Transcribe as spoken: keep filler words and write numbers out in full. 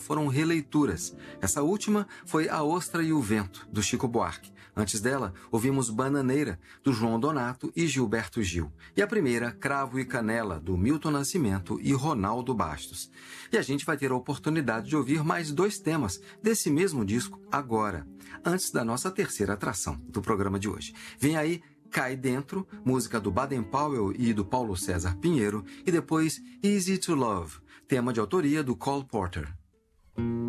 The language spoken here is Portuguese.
foram releituras. Essa última foi A Ostra e o Vento, do Chico Buarque. Antes dela, ouvimos Bananeira, do João Donato e Gilberto Gil. E a primeira, Cravo e Canela, do Milton Nascimento e Ronaldo Bastos. E a gente vai ter a oportunidade de ouvir mais dois temas desse mesmo disco agora, antes da nossa terceira atração do programa de hoje. Vem aí Cai Dentro, música do Baden Powell e do Paulo César Pinheiro, e depois Easy to Love, tema de autoria do Cole Porter.